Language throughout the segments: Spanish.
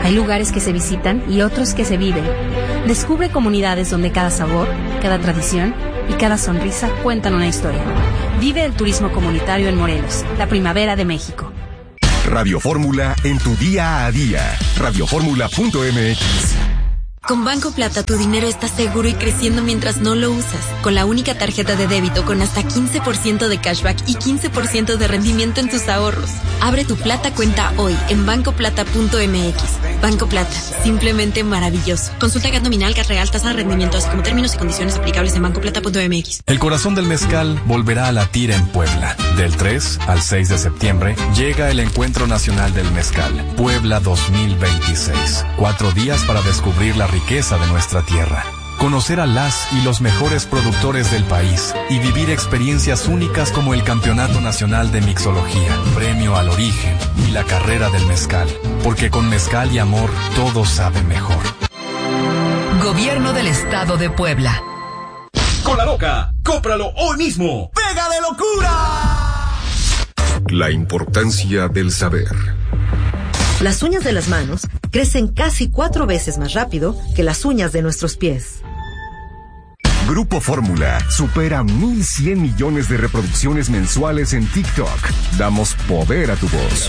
Hay lugares que se visitan y otros que se viven. Descubre comunidades donde cada sabor, cada tradición y cada sonrisa cuentan una historia. Vive el turismo comunitario en Morelos, la primavera de México. Radio Fórmula en tu día a día. Radioformula.mx. Con Banco Plata tu dinero está seguro y creciendo mientras no lo usas. Con la única tarjeta de débito con hasta 15% de cashback y 15% de rendimiento en tus ahorros. Abre tu Plata cuenta hoy en bancoplata.mx. Banco Plata, simplemente maravilloso. Consulta GAT nominal, GAT real, tasa de rendimiento, así como términos y condiciones aplicables en bancoplata.mx. El corazón del mezcal volverá a latir en Puebla. Del 3 al 6 de septiembre llega el Encuentro Nacional del Mezcal, Puebla 2026. 4 días para descubrir la riqueza de nuestra tierra, conocer a las y los mejores productores del país y vivir experiencias únicas como el Campeonato Nacional de Mixología, Premio al Origen y la Carrera del Mezcal, porque con mezcal y amor todo sabe mejor. Gobierno del Estado de Puebla. Con la Loca, cómpralo hoy mismo. ¡Pega de locura! La importancia del saber. Las uñas de las manos crecen casi 4 veces más rápido que las uñas de nuestros pies. Grupo Fórmula supera 1,100 millones de reproducciones mensuales en TikTok. Damos poder a tu voz.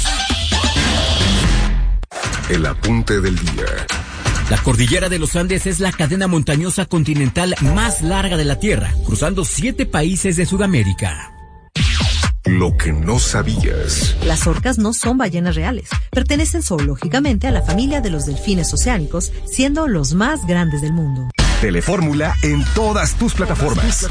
El apunte del día. La cordillera de los Andes es la cadena montañosa continental más larga de la Tierra, cruzando 7 países de Sudamérica. Lo que no sabías. Las orcas no son ballenas reales. Pertenecen zoológicamente a la familia de los delfines oceánicos, siendo los más grandes del mundo. Telefórmula en todas tus plataformas.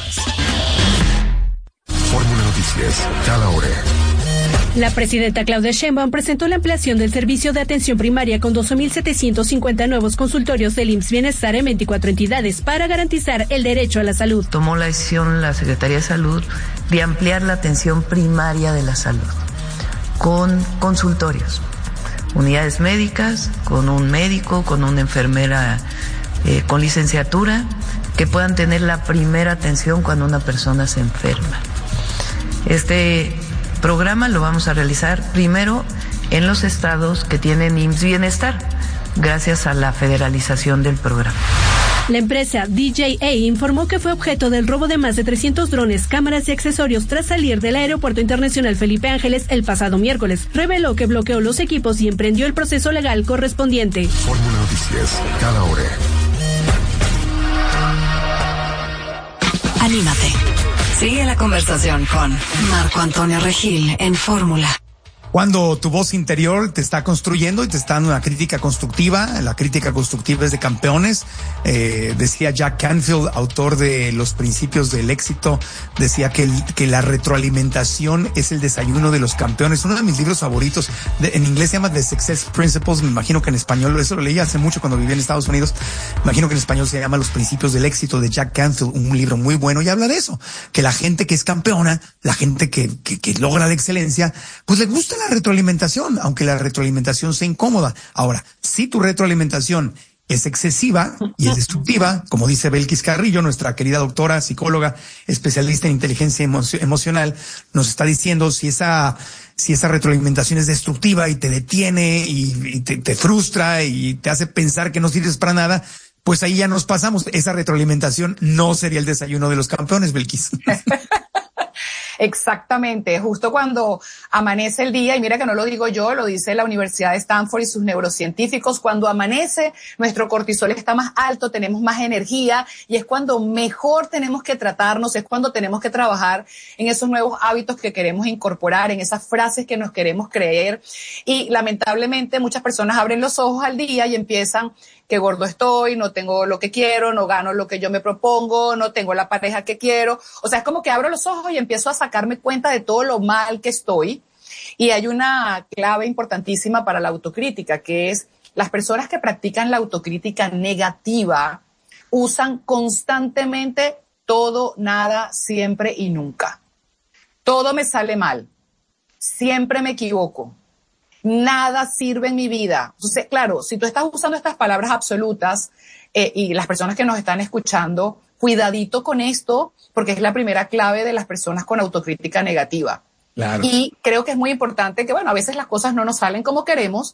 Fórmula Noticias, cada hora. La presidenta Claudia Sheinbaum presentó la ampliación del servicio de atención primaria con 12,750 nuevos consultorios del IMSS Bienestar en 24 entidades para garantizar el derecho a la salud. Tomó la decisión la Secretaría de Salud de ampliar la atención primaria de la salud con consultorios, unidades médicas, con un médico, con una enfermera con licenciatura, que puedan tener la primera atención cuando una persona se enferma. Este programa lo vamos a realizar primero en los estados que tienen IMSS Bienestar, gracias a la federalización del programa. La empresa DJA informó que fue objeto del robo de más de 300 drones, cámaras y accesorios tras salir del Aeropuerto Internacional Felipe Ángeles el pasado miércoles. Reveló que bloqueó los equipos y emprendió el proceso legal correspondiente. Fórmula Noticias, cada hora. Anímate. Sigue la conversación con Marco Antonio Regil en Fórmula. Cuando tu voz interior te está construyendo y te está dando una crítica constructiva, la crítica constructiva es de campeones. Decía Jack Canfield, autor de Los Principios del Éxito, decía que la retroalimentación es el desayuno de los campeones. Uno de mis libros favoritos, en inglés se llama The Success Principles, me imagino que en español, eso lo leí hace mucho cuando vivía en Estados Unidos, me imagino que en español se llama Los Principios del Éxito, de Jack Canfield, un libro muy bueno, y habla de eso, que la gente que es campeona, la gente que logra la excelencia, pues le gusta la retroalimentación, aunque la retroalimentación sea incómoda. Ahora, si tu retroalimentación es excesiva y es destructiva, como dice Belkis Carrillo, nuestra querida doctora, psicóloga, especialista en inteligencia emocional, nos está diciendo si esa retroalimentación es destructiva y te detiene y te frustra y te hace pensar que no sirves para nada, pues ahí ya nos pasamos. Esa retroalimentación no sería el desayuno de los campeones, Belkis. Exactamente, justo cuando amanece el día, y mira que no lo digo yo, lo dice la Universidad de Stanford y sus neurocientíficos, cuando amanece nuestro cortisol está más alto, tenemos más energía y es cuando mejor tenemos que tratarnos, es cuando tenemos que trabajar en esos nuevos hábitos que queremos incorporar, en esas frases que nos queremos creer, y lamentablemente muchas personas abren los ojos al día y empiezan: qué gordo estoy, no tengo lo que quiero, no gano lo que yo me propongo, no tengo la pareja que quiero. O sea, es como que abro los ojos y empiezo a sacarme cuenta de todo lo mal que estoy. Y hay una clave importantísima para la autocrítica, que es las personas que practican la autocrítica negativa usan constantemente todo, nada, siempre y nunca. Todo me sale mal, siempre me equivoco. Nada sirve en mi vida. Entonces, claro, si tú estás usando estas palabras absolutas y las personas que nos están escuchando, cuidadito con esto, porque es la primera clave de las personas con autocrítica negativa. Claro. Y creo que es muy importante que, bueno, a veces las cosas no nos salen como queremos,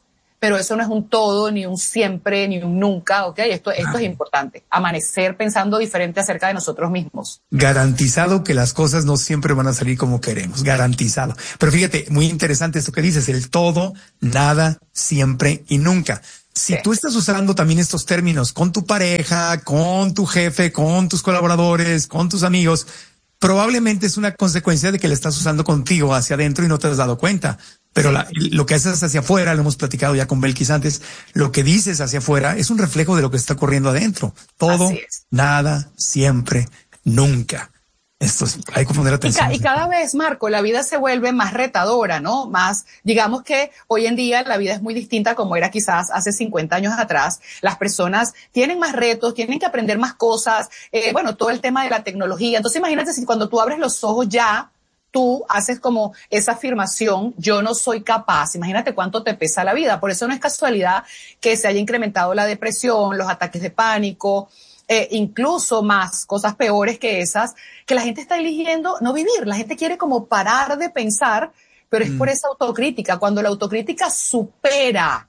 pero eso no es un todo, ni un siempre, ni un nunca, ¿ok? Esto es importante. Amanecer pensando diferente acerca de nosotros mismos. Garantizado que las cosas no siempre van a salir como queremos, garantizado. Pero fíjate, muy interesante esto que dices, el todo, nada, siempre y nunca. Si tú estás usando también estos términos con tu pareja, con tu jefe, con tus colaboradores, con tus amigos, probablemente es una consecuencia de que le estás usando contigo hacia adentro y no te has dado cuenta. Pero lo que haces hacia afuera, lo hemos platicado ya con Belkis antes, lo que dices hacia afuera es un reflejo de lo que está ocurriendo adentro. Todo, nada, siempre, nunca. Esto hay que poner atención. Y cada vez, Marco, la vida se vuelve más retadora, ¿no? Más, digamos que hoy en día la vida es muy distinta como era quizás hace 50 años atrás. Las personas tienen más retos, tienen que aprender más cosas. Bueno, todo el tema de la tecnología. Entonces imagínate si cuando tú abres los ojos ya, tú haces como esa afirmación, yo no soy capaz. Imagínate cuánto te pesa la vida. Por eso no es casualidad que se haya incrementado la depresión, los ataques de pánico, incluso más cosas peores que esas, que la gente está eligiendo no vivir. La gente quiere como parar de pensar, pero es por esa autocrítica. Cuando la autocrítica supera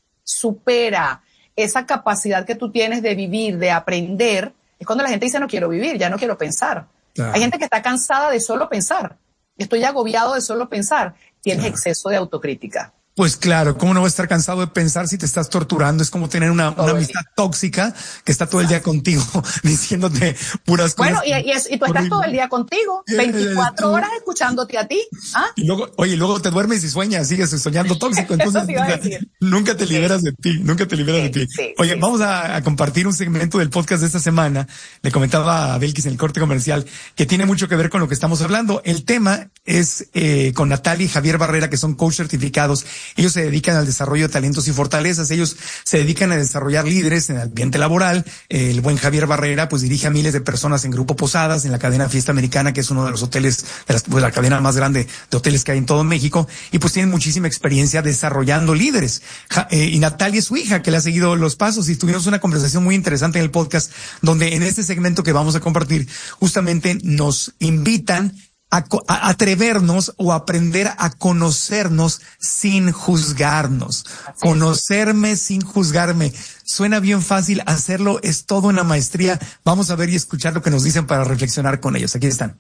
esa capacidad que tú tienes de vivir, de aprender, es cuando la gente dice no quiero vivir, ya no quiero pensar. Claro. Hay gente que está cansada de solo pensar. Estoy agobiado de solo pensar. Tienes exceso de autocrítica. Pues claro, ¿cómo no vas a estar cansado de pensar si te estás torturando? Es como tener una amistad tóxica que está todo el día contigo diciéndote puras cosas. Bueno, y tú estás todo el día contigo, 24 horas escuchándote a ti. ¿Ah? Y luego te duermes y sueñas, sigues soñando tóxico. Entonces nunca te liberas de ti, Oye, vamos a compartir un segmento del podcast de esta semana. Le comentaba a Belkis en el corte comercial que tiene mucho que ver con lo que estamos hablando. El tema es con Natalia y Javier Barrera, que son coach certificados. Ellos se dedican al desarrollo de talentos y fortalezas. Ellos se dedican a desarrollar líderes en el ambiente laboral. El buen Javier Barrera, pues dirige a miles de personas en Grupo Posadas, en la cadena Fiesta Americana, que es uno de los hoteles, de la cadena más grande de hoteles que hay en todo México. Y pues tienen muchísima experiencia desarrollando líderes. Y Natalia es su hija, que le ha seguido los pasos. Y tuvimos una conversación muy interesante en el podcast, donde en este segmento que vamos a compartir, justamente nos invitan a atrevernos o aprender a conocernos sin juzgarnos. Conocerme sin juzgarme. Suena bien fácil, hacerlo es todo una maestría. Vamos a ver y escuchar lo que nos dicen para reflexionar con ellos. Aquí están.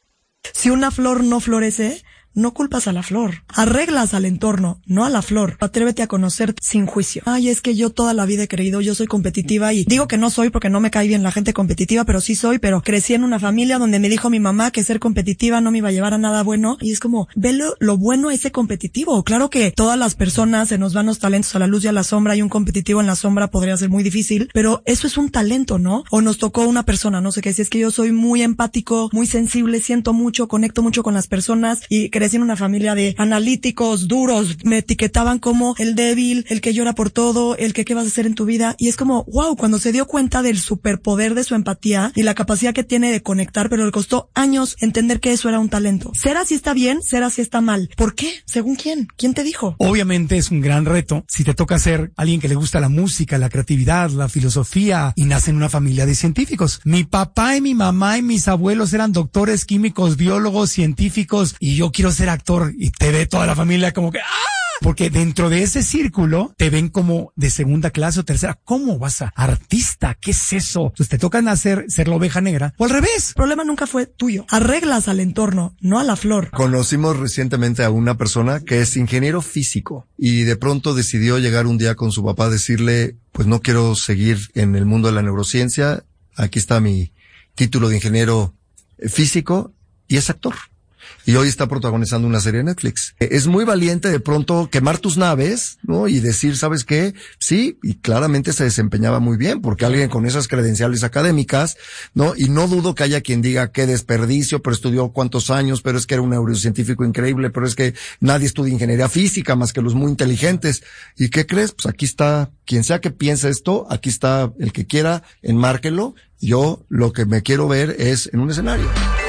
Si una flor no florece, no culpas a la flor. Arreglas al entorno, no a la flor. Atrévete a conocerte sin juicio. Ay, es que yo toda la vida he creído, yo soy competitiva y digo que no soy porque no me cae bien la gente competitiva, pero sí soy, pero crecí en una familia donde me dijo mi mamá que ser competitiva no me iba a llevar a nada bueno y es como, ve lo bueno a ese competitivo. Claro que todas las personas se nos van los talentos a la luz y a la sombra y un competitivo en la sombra podría ser muy difícil, pero eso es un talento, ¿no? O nos tocó una persona, no sé qué, si es que yo soy muy empático, muy sensible, siento mucho, conecto mucho con las personas y crecí en una familia de analíticos duros, me etiquetaban como el débil, el que llora por todo, el que qué vas a hacer en tu vida, y es como, wow, cuando se dio cuenta del superpoder de su empatía y la capacidad que tiene de conectar, pero le costó años entender que eso era un talento. Ser así está bien, ser así está mal. ¿Por qué? ¿Según quién? ¿Quién te dijo? Obviamente es un gran reto si te toca ser alguien que le gusta la música, la creatividad, la filosofía y nace en una familia de científicos. Mi papá y mi mamá y mis abuelos eran doctores, químicos, biólogos, científicos y yo quiero ser actor y te ve toda la familia como que ¡ah! Porque dentro de ese círculo te ven como de segunda clase o tercera. ¿Cómo vas a artista? ¿Qué es eso? Entonces te toca nacer, ser la oveja negra o al revés. El problema nunca fue tuyo. Arreglas al entorno, no a la flor. Conocimos recientemente a una persona que es ingeniero físico y de pronto decidió llegar un día con su papá a decirle, pues no quiero seguir en el mundo de la neurociencia. Aquí está mi título de ingeniero físico y es actor. Y hoy está protagonizando una serie de Netflix. Es muy valiente de pronto quemar tus naves, ¿no? Y decir, ¿sabes qué? Sí, y claramente se desempeñaba muy bien, porque alguien con esas credenciales académicas, ¿no? Y no dudo que haya quien diga qué desperdicio, pero estudió cuántos años, pero es que era un neurocientífico increíble, pero es que nadie estudia ingeniería física más que los muy inteligentes. ¿Y qué crees? Pues aquí está, quien sea que piense esto, aquí está el que quiera, enmárquelo. Yo lo que me quiero ver es en un escenario.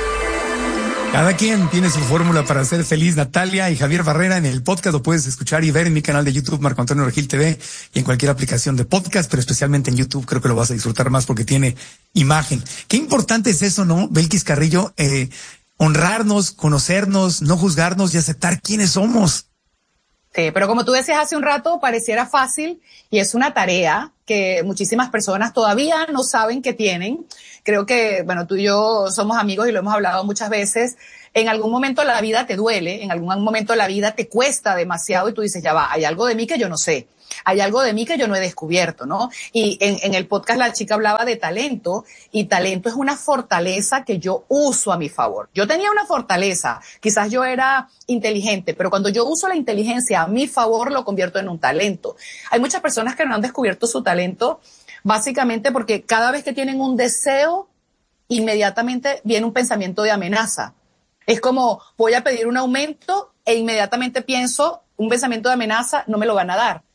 Cada quien tiene su fórmula para ser feliz. Natalia y Javier Barrera en el podcast lo puedes escuchar y ver en mi canal de YouTube, Marco Antonio Regil TV, y en cualquier aplicación de podcast, pero especialmente en YouTube creo que lo vas a disfrutar más porque tiene imagen. Qué importante es eso, ¿no? Belkis Carrillo, honrarnos, conocernos, no juzgarnos y aceptar quiénes somos. Sí, pero como tú decías hace un rato, pareciera fácil y es una tarea que muchísimas personas todavía no saben que tienen. Creo que, bueno, tú y yo somos amigos y lo hemos hablado muchas veces. En algún momento la vida te duele, en algún momento la vida te cuesta demasiado y tú dices, ya va, hay algo de mí que yo no sé. Hay algo de mí que yo no he descubierto, ¿no? Y en el podcast la chica hablaba de talento y talento es una fortaleza que yo uso a mi favor. Yo tenía una fortaleza, quizás yo era inteligente, pero cuando yo uso la inteligencia a mi favor lo convierto en un talento. Hay muchas personas que no han descubierto su talento básicamente porque cada vez que tienen un deseo, inmediatamente viene un pensamiento de amenaza. Es como voy a pedir un aumento e inmediatamente pienso un pensamiento de amenaza, no me lo van a dar.